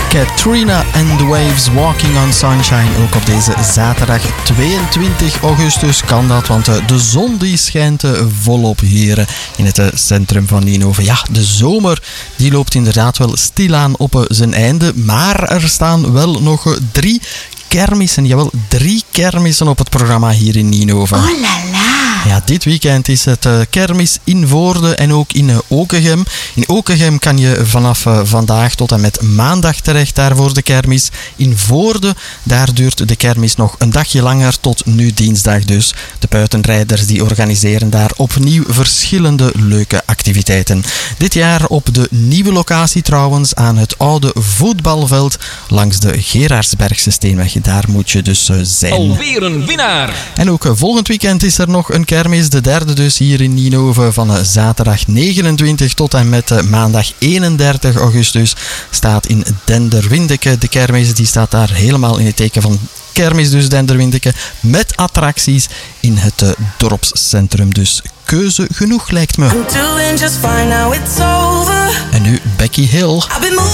Katrina and the Waves, Walking on Sunshine. Ook op deze zaterdag 22 augustus kan dat, want de zon die schijnt volop hier in het centrum van Ninove. Ja, de zomer die loopt inderdaad wel stilaan op zijn einde, maar er staan wel nog 3 kermissen. Jawel, 3 kermissen op het programma hier in Ninove. Oh la la! Ja, dit weekend is het kermis in Voorde en ook in Okegem. In Okegem kan je vanaf vandaag tot en met maandag terecht daar voor de kermis. In Voorde, daar duurt de kermis nog een dagje langer tot nu dinsdag dus. De buitenrijders die organiseren daar opnieuw verschillende leuke activiteiten. Dit jaar op de nieuwe locatie trouwens, aan het oude voetbalveld langs de Gerardsbergse Steenweg. Daar moet je dus zijn. Alweer een winnaar! En ook volgend weekend is er nog een kermis, de derde dus hier in Ninove, van zaterdag 29 tot en met maandag 31 augustus staat in Denderwindeke. De kermis die staat daar helemaal in het teken van kermis, dus Denderwindeke, met attracties in het dorpscentrum. Dus keuze genoeg lijkt me. En nu Becky Hill.